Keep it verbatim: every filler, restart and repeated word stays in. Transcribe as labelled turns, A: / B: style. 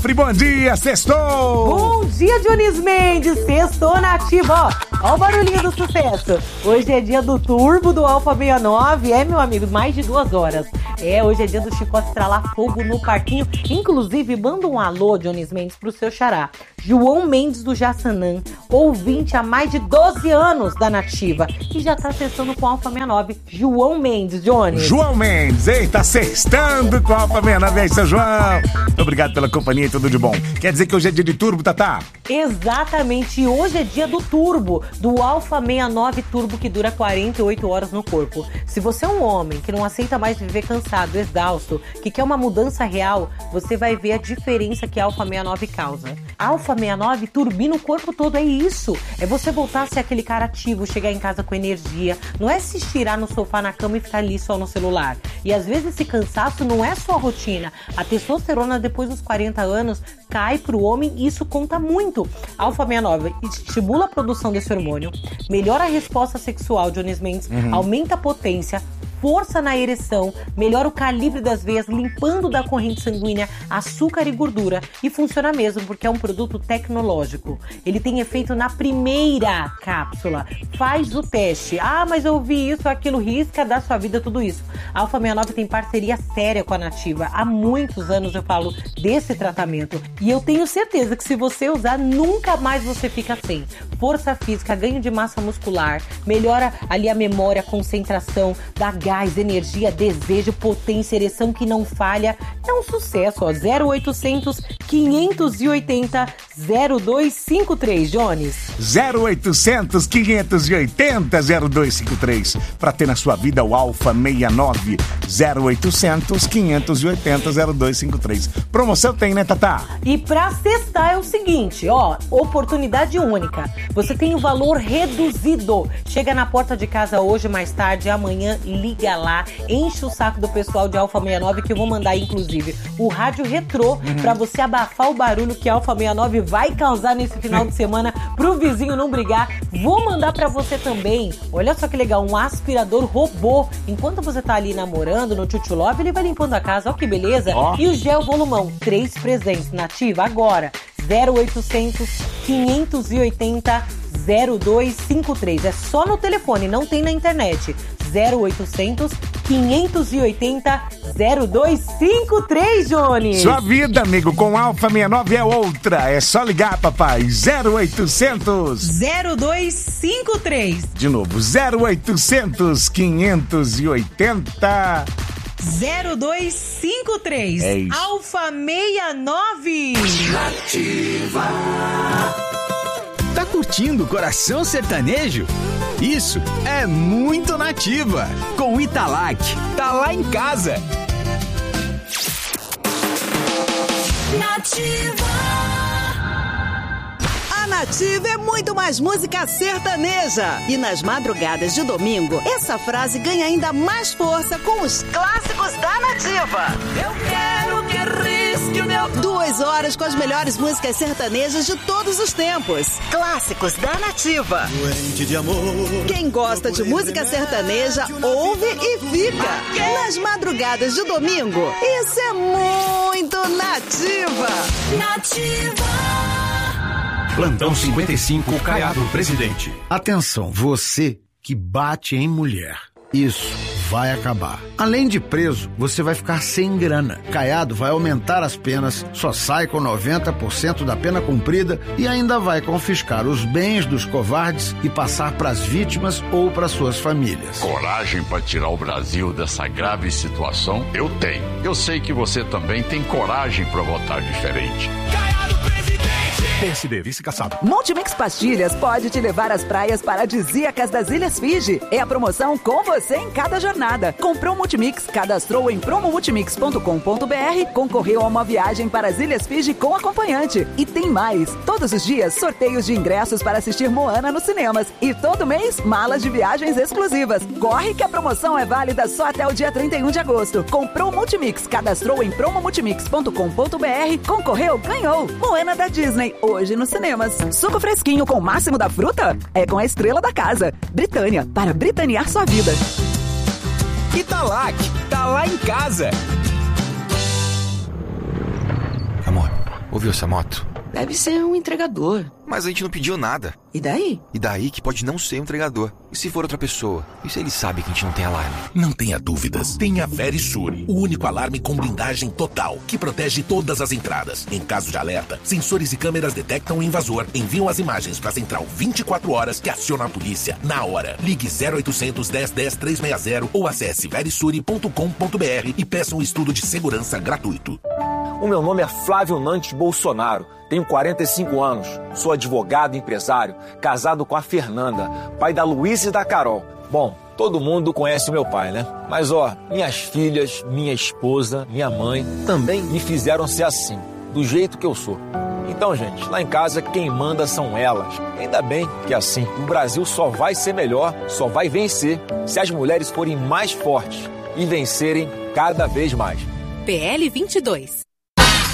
A: Bom dia, sextou!
B: Bom dia, Dionis Mendes, sextou na Ativa, ó. Ó o barulhinho do sucesso. Hoje é dia do turbo do Alfa sessenta e nove, é, meu amigo, mais de duas horas. É, hoje é dia do Chicote estralar fogo no parquinho. Inclusive, manda um alô, Dionis Mendes, pro seu xará, João Mendes do Jaçanã, ouvinte há mais de doze anos da Nativa e já tá sextando com o Alfa sessenta e nove. João Mendes, Dionis.
A: João Mendes, eita, sextando com o Alfa sessenta e nove, aí, seu João. Obrigado pela companhia e tudo de bom. Quer dizer que hoje é dia de turbo, Tatá?
B: Exatamente, hoje é dia do turbo, do Alfa sessenta e nove Turbo, que dura quarenta e oito horas no corpo. Se você é um homem que não aceita mais viver cansado, exausto, que quer uma mudança real, você vai ver a diferença que a Alfa sessenta e nove causa. Alfa sessenta e nove turbina o corpo todo, é isso. É você voltar a ser aquele cara ativo, chegar em casa com energia. Não é se estirar no sofá, na cama e ficar ali só no celular. E às vezes esse cansaço não é só rotina. A testosterona depois dos quarenta anos cai pro homem e isso conta muito. Alfa sessenta e nove estimula a produção desse hormônio, melhora a resposta sexual, Dionis Mendes, uhum. aumenta a potência, força na ereção, melhora o calibre das veias, limpando da corrente sanguínea açúcar e gordura. E funciona mesmo, porque é um produto tecnológico. Ele tem efeito na primeira cápsula. Faz o teste. Ah, mas eu ouvi isso, aquilo, risca da sua vida, tudo isso. A Alfa sessenta e nove tem parceria séria com a Nativa. Há muitos anos eu falo desse tratamento. E eu tenho certeza que se você usar, nunca mais você fica sem. Força física, ganho de massa muscular, melhora ali a memória, a concentração, dá gás, energia, desejo, potência, ereção que não falha. É um sucesso, ó. zero oitocentos, quinhentos e oitenta, zero dois cinco três, Jones.
A: zero oitocentos, quinhentos e oitenta, zero dois cinco três. Pra ter na sua vida o Alfa sessenta e nove. zero oitocentos, quinhentos e oitenta, zero dois cinco três. Promoção tem, né, Tatá?
B: E pra cestar é o seguinte, ó, oportunidade única. Você tem o valor reduzido. Chega na porta de casa hoje, mais tarde, amanhã, liga lá, enche o saco do pessoal de Alfa sessenta e nove, que eu vou mandar, inclusive, o rádio retrô, uhum. pra você abafar o barulho que a Alfa sessenta e nove vai causar nesse final de semana, pro vizinho não brigar. Vou mandar pra você também, olha só que legal, um aspirador robô. Enquanto você tá ali namorando, no Tchutchu Love, ele vai limpando a casa, ó que beleza. Oh. E o gel volumão, três presentes, Nativa, agora, zero oitocentos, quinhentos e oitenta, zero dois cinco três. É só no telefone, não tem na internet. zero oitocentos, quinhentos e oitenta, zero dois cinco três, Jones.
A: Sua vida, amigo, com Alfa sessenta e nove é outra. É só ligar, papai. zero oitocentos,
B: zero dois cinco três.
A: De novo, zero oitocentos, quinhentos e oitenta,
B: zero dois cinco três.
A: É isso.
B: Alfa sessenta e nove.
C: Nativa. Tá curtindo Coração Sertanejo? Isso é muito Nativa. Com o Italac, tá lá em casa.
D: Nativa. A Nativa é muito mais música sertaneja. E nas madrugadas de domingo, essa frase ganha ainda mais força com os clássicos da Nativa. Eu quero que risque o meu... Duas horas com as melhores músicas sertanejas de todos os tempos. Clássicos da Nativa.
E: Doente de amor.
D: Quem gosta de música sertaneja, ouve e fica. Nas madrugadas de domingo, isso é muito Nativa.
E: Nativa.
C: Plantão cinquenta e cinco, Caiado Presidente.
F: Atenção, você que bate em mulher. Isso vai acabar. Além de preso, você vai ficar sem grana. Caiado vai aumentar as penas, só sai com noventa por cento da pena cumprida e ainda vai confiscar os bens dos covardes e passar para as vítimas ou para suas famílias.
G: Coragem para tirar o Brasil dessa grave situação? Eu tenho. Eu sei que você também tem coragem para votar diferente.
C: Caiado Presidente! P S D, vice-caçado.
H: Multimix Pastilhas pode te levar às praias paradisíacas das Ilhas Fiji. É a promoção com você em cada jornada. Comprou Multimix, cadastrou em promo multimix ponto com ponto b r, concorreu a uma viagem para as Ilhas Fiji com acompanhante. E tem mais. Todos os dias, sorteios de ingressos para assistir Moana nos cinemas. E todo mês, malas de viagens exclusivas. Corre que a promoção é válida só até o dia trinta e um de agosto. Comprou Multimix, cadastrou em promo multimix ponto com ponto b r, concorreu, ganhou. Moana da Disney, hoje nos cinemas. Suco fresquinho com o máximo da fruta? É com a estrela da casa. Britânia, para britanear sua vida.
C: Italac, tá lá em casa.
I: Amor, Ouviu essa moto?
J: Deve ser um entregador.
I: Mas a gente não pediu nada.
J: E daí?
I: E daí que pode não ser um entregador. E se for outra pessoa? E se ele sabe que a gente não tem alarme?
K: Não tenha dúvidas. Tenha Verisure, o único alarme com blindagem total, que protege todas as entradas. Em caso de alerta, sensores e câmeras detectam o invasor, enviam as imagens para a central vinte e quatro horas que aciona a polícia na hora. Ligue zero oitocentos, dez, dez, trezentos e sessenta ou acesse verisure ponto com ponto br e peça um estudo de segurança gratuito.
L: O meu nome é Flávio Nantes Bolsonaro, tenho quarenta e cinco anos, sou advogado e empresário, casado com a Fernanda, pai da Luísa e da Carol. Bom, todo mundo conhece o meu pai, né? Mas ó, minhas filhas, minha esposa, minha mãe também me fizeram ser assim, do jeito que eu sou. Então, gente, lá em casa quem manda são elas. Ainda bem que assim, o Brasil só vai ser melhor, só vai vencer se as mulheres forem mais fortes e vencerem cada vez mais.
M: P L vinte e dois.